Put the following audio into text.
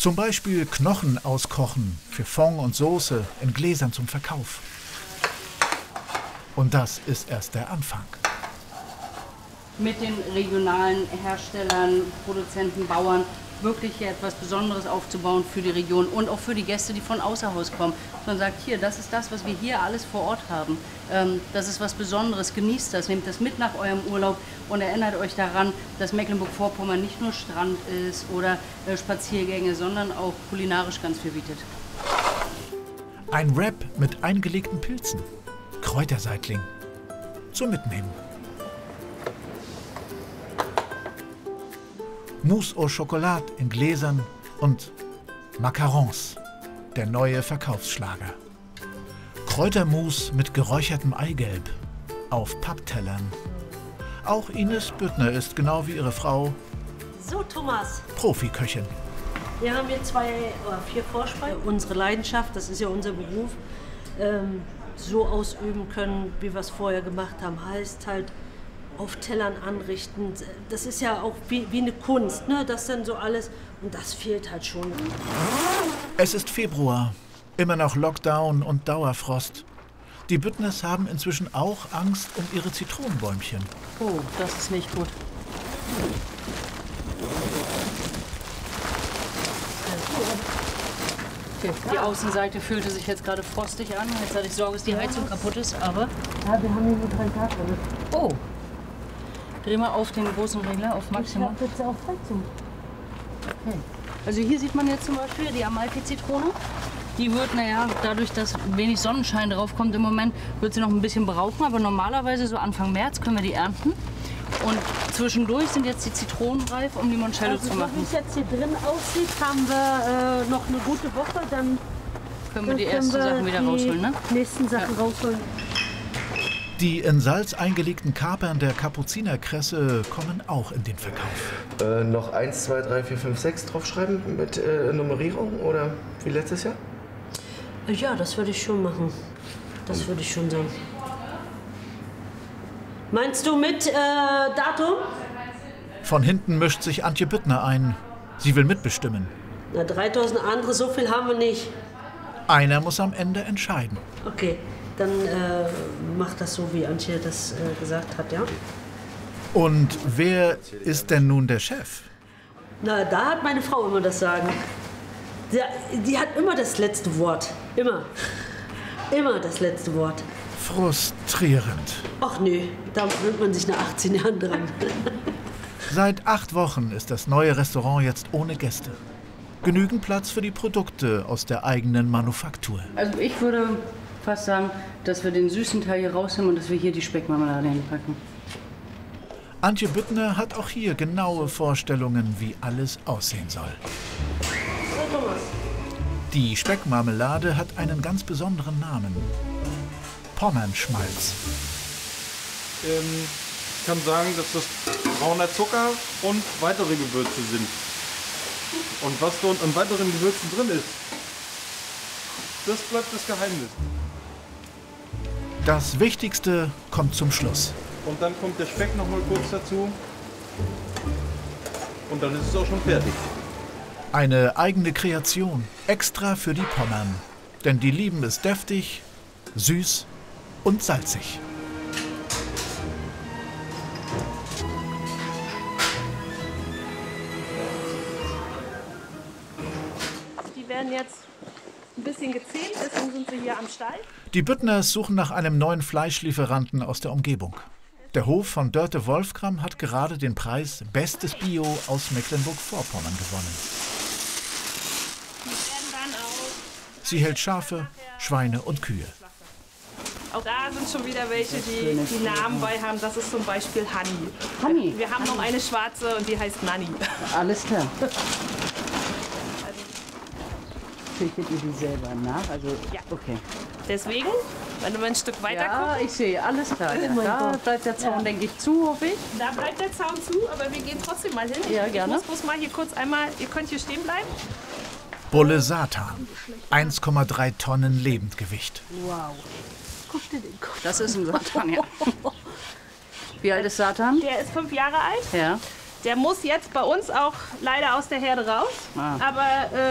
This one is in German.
Zum Beispiel Knochen auskochen für Fond und Soße in Gläsern zum Verkauf. Und das ist erst der Anfang. Mit den regionalen Herstellern, Produzenten, Bauern wirklich hier etwas Besonderes aufzubauen für die Region und auch für die Gäste, die von außer Haus kommen. Man sagt, hier, das ist das, was wir hier alles vor Ort haben. Das ist was Besonderes, genießt das, nehmt das mit nach eurem Urlaub und erinnert euch daran, dass Mecklenburg-Vorpommern nicht nur Strand ist oder Spaziergänge, sondern auch kulinarisch ganz viel bietet. Ein Wrap mit eingelegten Pilzen, Kräuterseitling, zum Mitnehmen. Mousse au Chocolat in Gläsern und Macarons, der neue Verkaufsschlager. Kräutermus mit geräuchertem Eigelb auf Papptellern. Auch Ines Büttner ist genau wie ihre Frau So, Thomas, Profiköchin. wir haben hier 2 oder 4 Vorspeisen. Unsere Leidenschaft, das ist ja unser Beruf, so ausüben können, wie wir es vorher gemacht haben. Heißt halt auf Tellern anrichten. Das ist ja auch wie eine Kunst, ne? Das dann so alles. Und das fehlt halt schon. Es ist Februar, immer noch Lockdown und Dauerfrost. Die Büttners haben inzwischen auch Angst um ihre Zitronenbäumchen. Oh, das ist nicht gut. Die Außenseite fühlte sich jetzt gerade frostig an. Jetzt hatte ich Sorge, dass die Heizung kaputt ist, aber... Ja, wir haben hier nur 3 Tage. Oh! Dreh mal auf den großen Regler auf Maximum. Ich habe jetzt auf Heizung. Okay. Also hier sieht man jetzt zum Beispiel die Amalfi-Zitrone. Die wird, naja, dadurch, dass wenig Sonnenschein drauf kommt im Moment, wird sie noch ein bisschen brauchen. Aber normalerweise so Anfang März können wir die ernten. Und zwischendurch sind jetzt die Zitronen reif, um Limoncello zu machen. So wie es jetzt hier drin aussieht, haben wir noch eine gute Woche. Dann können wir die ersten Sachen wieder rausholen, ne? Nächsten Sachen rausholen. Die in Salz eingelegten Kapern der Kapuzinerkresse kommen auch in den Verkauf. Noch 1, 2, 3, 4, 5, 6 draufschreiben mit Nummerierung oder wie letztes Jahr? Ja, das würde ich schon machen. Das würde ich schon sagen. Meinst du mit Datum? Von hinten mischt sich Antje Büttner ein. Sie will mitbestimmen. Na, 3000 andere, so viel haben wir nicht. Einer muss am Ende entscheiden. Okay, dann mach das so, wie Antje das gesagt hat, ja? Und wer ist denn nun der Chef? Na, da hat meine Frau immer das Sagen. Die hat immer das letzte Wort. Immer. Immer das letzte Wort. Frustrierend. Ach nee, da gewöhnt man sich nach 18 Jahren dran. Seit 8 Wochen ist das neue Restaurant jetzt ohne Gäste. Genügend Platz für die Produkte aus der eigenen Manufaktur. Also ich würde fast sagen, dass wir den süßen Teil hier rausnehmen und dass wir hier die Speckmarmelade hinpacken. Antje Büttner hat auch hier genaue Vorstellungen, wie alles aussehen soll. Die Speckmarmelade hat einen ganz besonderen Namen. Pommernschmalz. Ich kann sagen, dass das brauner Zucker und weitere Gewürze sind. Und was dort an weiteren Gewürzen drin ist, das bleibt das Geheimnis. Das Wichtigste kommt zum Schluss. Und dann kommt der Speck noch mal kurz dazu. Und dann ist es auch schon fertig. Eine eigene Kreation, extra für die Pommern. Denn die lieben es deftig, süß und salzig. Die werden jetzt ein bisschen gezählt, deswegen sind sie hier am Stall. Die Büttners suchen nach einem neuen Fleischlieferanten aus der Umgebung. Der Hof von Dörte Wolfgram hat gerade den Preis Bestes Bio aus Mecklenburg-Vorpommern gewonnen. Sie hält Schafe, Schweine und Kühe. Auch da sind schon wieder welche, die die Namen bei haben. Das ist zum Beispiel Hanni. Hanni. Wir haben noch eine schwarze und die heißt Nanni. Alles klar. Züchtet ihr die selber nach? Also, Ja. Okay. Deswegen, wenn du mal ein Stück weiter Ja, guckst, ich sehe, alles klar. Oh mein Da Gott. bleibt der Zaun, denke ich, zu, hoffe ich. da bleibt der Zaun zu, aber wir gehen trotzdem mal hin. Ja, Ich gerne. muss bloß mal hier kurz einmal, ihr könnt hier stehen bleiben. Bulle Satan, 1,3 Tonnen Lebendgewicht. Wow. Guck dir den Kopf. Das ist ein Satan, ja. Wie alt ist Satan? Der ist 5 Jahre alt. Ja. Der muss jetzt bei uns auch leider aus der Herde raus. Ah. Aber